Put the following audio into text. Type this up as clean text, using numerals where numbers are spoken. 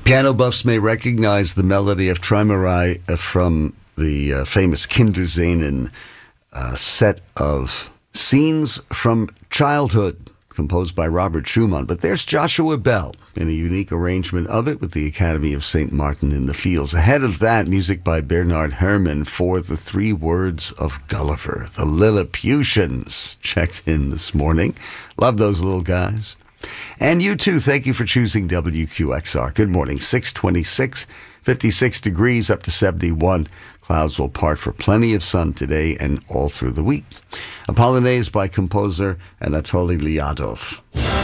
Piano buffs may recognize the melody of Träumerei from the famous Kinderscenen set of scenes from childhood, composed by Robert Schumann. But there's Joshua Bell in a unique arrangement of it with the Academy of St. Martin in the Fields. Ahead of that, music by Bernard Herrmann for the 3 words of Gulliver. The Lilliputians checked in this morning. Love those little guys. And you too, thank you for choosing WQXR. Good morning, 626, 56 degrees up to 71. Clouds will part for plenty of sun today and all through the week. A Polonaise by composer Anatoly Lyadov.